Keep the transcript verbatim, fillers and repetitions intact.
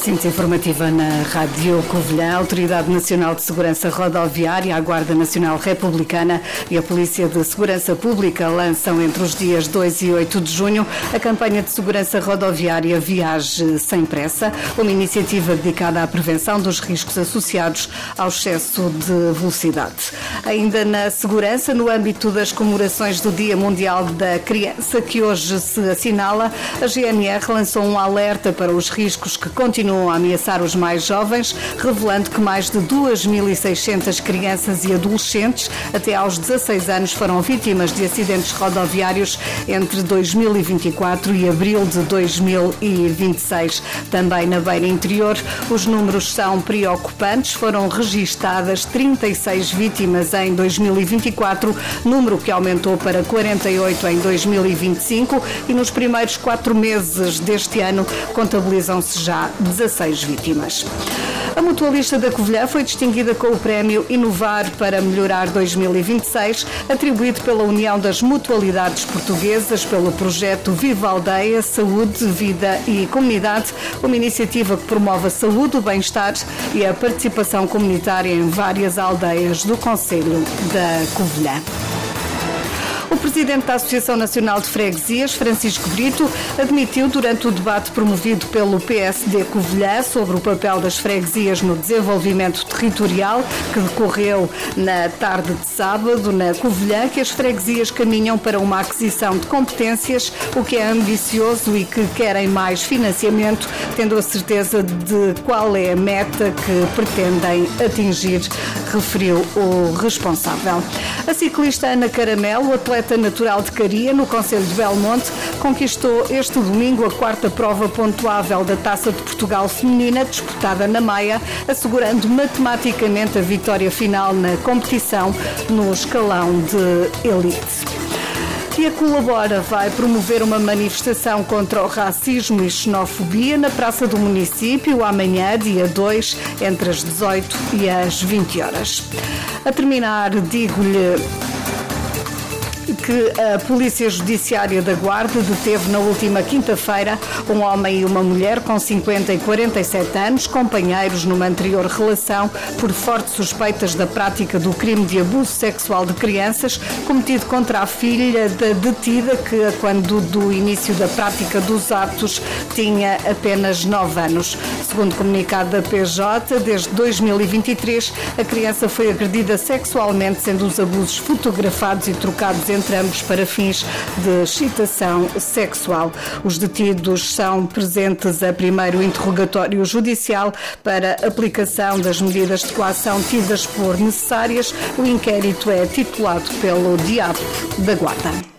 Síntese informativa na Rádio Covilhã. A Autoridade Nacional de Segurança Rodoviária, a Guarda Nacional Republicana e a Polícia de Segurança Pública lançam entre os dias dois e oito de junho a campanha de segurança rodoviária Viaje Sem Pressa, uma iniciativa dedicada à prevenção dos riscos associados ao excesso de velocidade. Ainda na segurança, no âmbito das comemorações do Dia Mundial da Criança, que hoje se assinala, a G N R lançou um alerta para os riscos que continuam a ameaçar os mais jovens, revelando que mais de duas mil e seiscentas crianças e adolescentes até aos dezasseis anos foram vítimas de acidentes rodoviários entre dois mil e vinte e quatro e abril de dois mil e vinte e seis. Também na beira interior, os números são preocupantes. Foram registadas trinta e seis vítimas em dois mil e vinte e quatro, número que aumentou para quarenta e oito em dois mil e vinte e cinco, e nos primeiros quatro meses deste ano contabilizam-se já dezasseis vítimas. A mutualista da Covilhã foi distinguida com o prémio Inovar para Melhorar dois mil e vinte e seis, atribuído pela União das Mutualidades Portuguesas pelo projeto Viva Aldeia, Saúde, Vida e Comunidade, uma iniciativa que promove a saúde, o bem-estar e a participação comunitária em várias aldeias do concelho da Covilhã. O presidente da Associação Nacional de Freguesias, Francisco Brito, admitiu durante o debate promovido pelo P S D Covilhã sobre o papel das freguesias no desenvolvimento territorial, que decorreu na tarde de sábado na Covilhã, que as freguesias caminham para uma aquisição de competências, o que é ambicioso e que querem mais financiamento, tendo a certeza de qual é a meta que pretendem atingir, referiu o responsável. A ciclista Ana Caramelo, atleta natural de Caria, no concelho de Belmonte, conquistou este domingo a quarta prova pontuável da Taça de Portugal Feminina, disputada na Maia, assegurando matematicamente a vitória final na competição no escalão de elite. E a Colabora vai promover uma manifestação contra o racismo e xenofobia na Praça do Município amanhã, dia dois, entre as dezoito e as vinte horas. A terminar, digo-lhe que a Polícia Judiciária da Guarda deteve na última quinta-feira um homem e uma mulher com cinquenta e quarenta e sete anos, companheiros numa anterior relação, por fortes suspeitas da prática do crime de abuso sexual de crianças cometido contra a filha da detida, que, quando do início da prática dos atos, tinha apenas nove anos. Segundo comunicado da P J, desde dois mil e vinte e três, a criança foi agredida sexualmente, sendo os abusos fotografados e trocados entre ambos para fins de excitação sexual. Os detidos são presentes a primeiro interrogatório judicial para aplicação das medidas de coação tidas por necessárias. O inquérito é titulado pelo Diabo da Guarda.